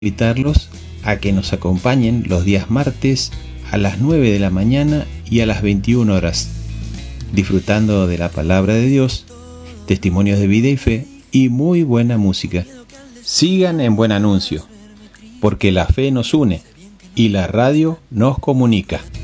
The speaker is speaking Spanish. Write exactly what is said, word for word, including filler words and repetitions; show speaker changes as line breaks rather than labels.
invitarlos a que nos acompañen los días martes a las nueve de la mañana y a las veintiuna horas, disfrutando de la palabra de Dios, testimonios de vida y fe y muy buena música. Sigan en Buen Anuncio, porque la fe nos une y la radio nos comunica.